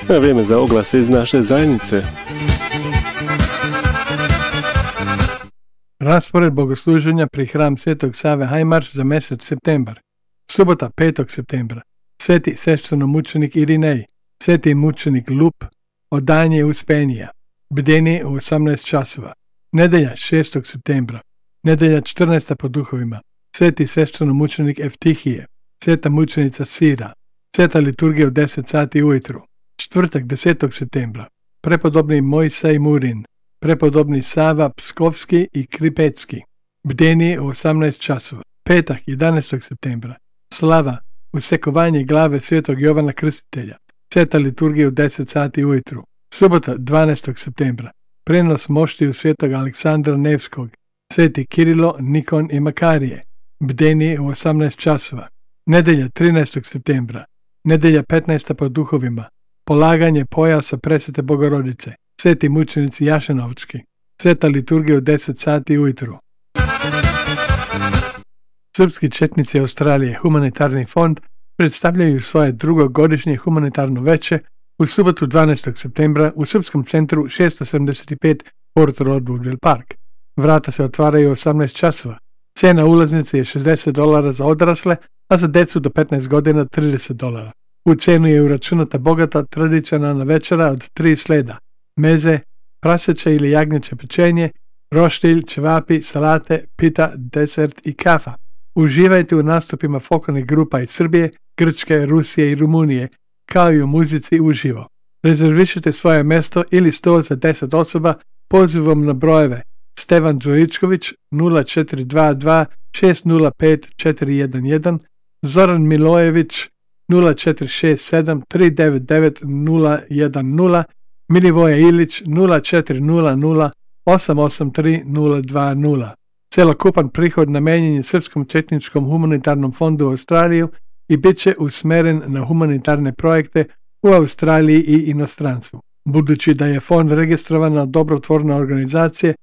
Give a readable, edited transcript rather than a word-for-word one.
Na vrijeme za oglase iz naše zajednice. Raspored bogosluženja pri hram Svetog Save Hajmarš za mjesec septembar. Subota 5. septembra. Sveti sveštenomučenik Irinej, sveti mučenik Lup, oddanje Uspenija, bdenje u 18 časova. Nedelja 6. septembra. Nedelja 14. po duhovima. Sveti sveštenomučenik Eftihije, sveta mučenica Sira, sveta liturgija u 10 sati ujutru. Četvrtak 10. septembra. Prepodobni Mojsej Murin, prepodobni Sava Pskovski i Kripecki, bdenje u 18 časova. Petak 11. septembra. Slava, usekovanje glave svetog Jovana Krstitelja, sveta liturgija u 10 sati ujutru. Subota 12. septembra. Prenos moštiju svetog Aleksandra Nevskog, sveti Kirilo, Nikon i Makarije, bdenje u 18 časova. Nedelja 13. septembra. Nedelja 15. po duhovima. Polaganje pojasa presvete Bogorodice, sveti mučenici Jašenovčki, sveta liturgija u 10 sati ujutru. Srpski četnici Australije Humanitarni fond predstavljaju svoje drugogodišnje humanitarno veče u subotu 12. septembra u Srpskom centru 675 Port Road Woodville Park. Vrata se otvaraju u 18 časova. Cena ulaznice je $60 za odrasle, a za decu do 15 godina $30. U cenu je uračunata bogata tradicionalna večera od 3 sleda, meze, praseće ili jagnjeće pečenje, roštilj, ćevapi, salate, pita, desert i kafa. Uživajte u nastupima folklornih grupa iz Srbije, Grčke, Rusije i Rumunije, kao i u muzici uživo. Rezervišite svoje mjesto ili sto za 10 osoba pozivom na brojeve Stevan Đuričković 0422 605 411, Zoran Milojević 0467 399 010, Milivoje Ilić 0400 883 020. Celokupan prihod namenjen je Srpskom četničkom humanitarnom fondu u Australiju i bit će usmeren na humanitarne projekte u Australiji i inostranstvu. Budući da je fond registrovana dobrotvorna organizacija,